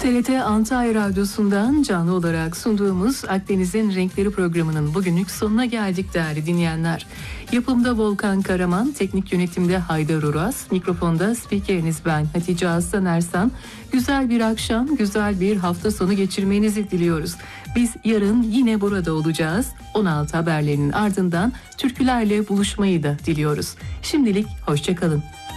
TRT Antalya Radyosu'ndan canlı olarak sunduğumuz Akdeniz'in Renkleri programının bugünlük sonuna geldik değerli dinleyenler. Yapımda Volkan Karaman, teknik yönetimde Haydar Uras, mikrofonda spikeriniz ben Hatice Aslan Ersan. Güzel bir akşam, güzel bir hafta sonu geçirmenizi diliyoruz. Biz yarın yine burada olacağız. 16 haberlerinin ardından türkülerle buluşmayı da diliyoruz. Şimdilik hoşça kalın.